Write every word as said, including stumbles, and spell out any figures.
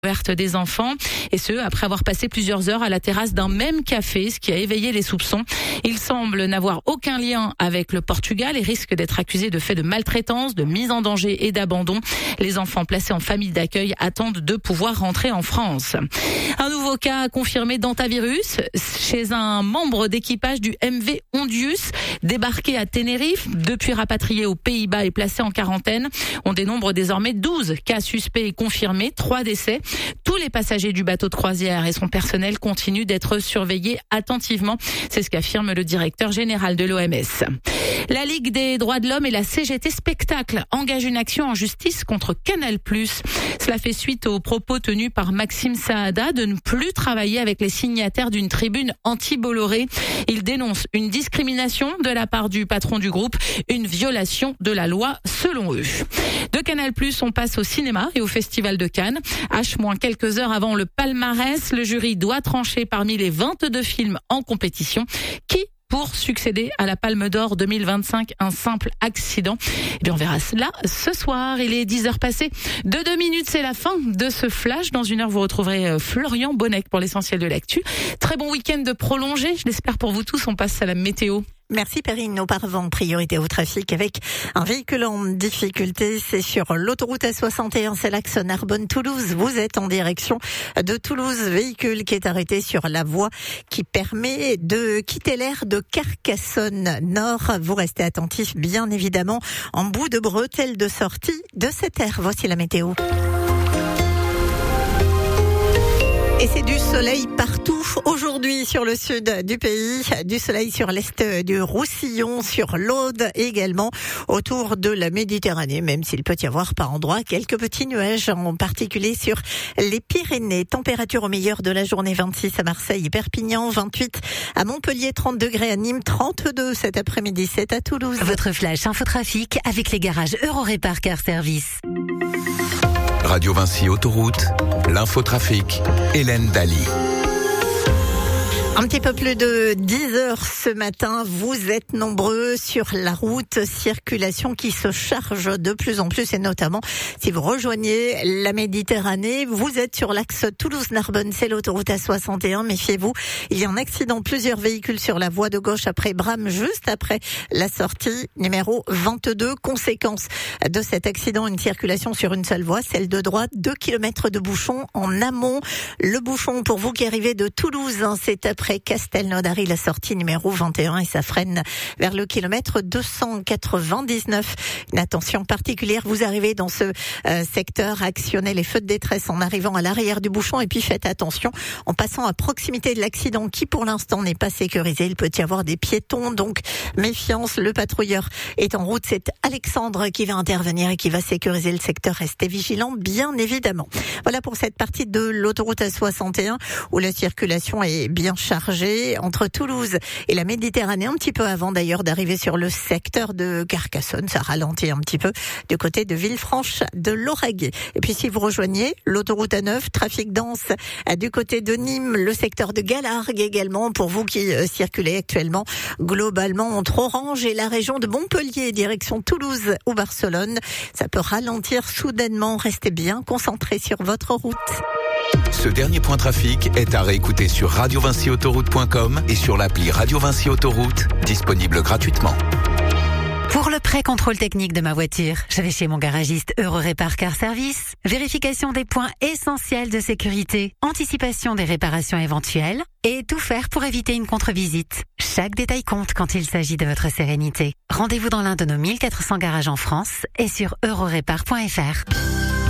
Ouverte des enfants, et ce, après avoir passé plusieurs heures à la terrasse d'un même café, ce qui a éveillé les soupçons. Il semble n'avoir aucun lien avec le Portugal et risque d'être accusé de faits de maltraitance, de mise en danger et d'abandon. Les enfants placés en famille d'accueil attendent de pouvoir rentrer en France. Un nouveau cas confirmé d'hantavirus chez un membre d'équipage du M V Ondius, débarqué à Tenerife, depuis rapatrié aux Pays-Bas et placé en quarantaine. On dénombre désormais douze cas suspects et confirmés, trois décès. Tous les passagers du bateau de croisière et son personnel continuent d'être surveillés attentivement. C'est ce qu'affirme le directeur général de l'O M S. La Ligue des droits de l'homme et la C G T Spectacle engagent une action en justice contre Canal plus. Cela fait suite aux propos tenus par Maxime Saada de ne plus travailler avec les signataires d'une tribune anti-Bolloré. Il dénonce une discrimination de la part du patron du groupe, une violation de la loi selon eux. De Canal plus, on passe au cinéma et au Festival de Cannes. H moins quelques heures avant le palmarès, le jury doit trancher parmi les vingt-deux films en compétition. Qui pour succéder à la Palme d'Or deux mille vingt-cinq, un simple accident? Eh bien, on verra cela ce soir. Il est dix heures passées de deux minutes. C'est la fin de ce flash. Dans une heure, vous retrouverez Florian Bonnec pour l'essentiel de l'actu. Très bon week-end de prolongé. Je l'espère pour vous tous. On passe à la météo. Merci Perrine. Auparavant, priorité au trafic avec un véhicule en difficulté. C'est sur l'autoroute A soixante et un, c'est l'axe Narbonne-Toulouse. Vous êtes en direction de Toulouse. Véhicule qui est arrêté sur la voie qui permet de quitter l'aire de Carcassonne Nord. Vous restez attentifs, bien évidemment, en bout de bretelle de sortie de cette aire. Voici la météo. Et c'est du soleil partout aujourd'hui sur le sud du pays, du soleil sur l'est du Roussillon, sur l'Aude et également autour de la Méditerranée, même s'il peut y avoir par endroits quelques petits nuages, en particulier sur les Pyrénées. Température au meilleur de la journée, vingt-six à Marseille et Perpignan, vingt-huit à Montpellier, trente degrés à Nîmes, trente-deux cet après-midi, c'est à Toulouse. Votre flash infotrafic avec les garages Eurorépar Car Service. Radio Vinci Autoroute, l'infotrafic, Hélène Daly. Un petit peu plus de dix heures ce matin, vous êtes nombreux sur la route, circulation qui se charge de plus en plus et notamment si vous rejoignez la Méditerranée, vous êtes sur l'axe Toulouse-Narbonne, c'est l'autoroute A soixante et un, méfiez-vous, il y a un accident, plusieurs véhicules sur la voie de gauche après Bram, juste après la sortie numéro vingt-deux. Conséquence de cet accident, une circulation sur une seule voie, celle de droite, deux kilomètres de bouchon en amont. Le bouchon pour vous qui arrivez de Toulouse, hein, c'est après Après Castelnaudary, la sortie numéro vingt et un, et ça freine vers le kilomètre deux cent quatre-vingt-dix-neuf. Une attention particulière, vous arrivez dans ce euh, secteur, actionnez les feux de détresse en arrivant à l'arrière du bouchon et puis faites attention en passant à proximité de l'accident qui pour l'instant n'est pas sécurisé. Il peut y avoir des piétons, donc méfiance, le patrouilleur est en route. C'est Alexandre qui va intervenir et qui va sécuriser le secteur. Restez vigilants, bien évidemment. Voilà pour cette partie de l'autoroute A soixante et un où la circulation est bien chargé entre Toulouse et la Méditerranée, un petit peu avant d'ailleurs d'arriver sur le secteur de Carcassonne. Ça ralentit un petit peu du côté de Villefranche de Lauragais. Et puis si vous rejoignez l'autoroute A neuf, trafic dense du côté de Nîmes, le secteur de Galargues également, pour vous qui euh, circulez actuellement globalement entre Orange et la région de Montpellier, direction Toulouse ou Barcelone. Ça peut ralentir soudainement. Restez bien concentrés sur votre route. Ce dernier point trafic est à réécouter sur radio vinci autoroute point com et sur l'appli Radio Vinci Autoroute, disponible gratuitement. Pour le pré-contrôle technique de ma voiture, je vais chez mon garagiste Eurorépar Car Service. Vérification des points essentiels de sécurité, anticipation des réparations éventuelles et tout faire pour éviter une contre-visite. Chaque détail compte quand il s'agit de votre sérénité. Rendez-vous dans l'un de nos mille quatre cents garages en France et sur eurorépar point f r.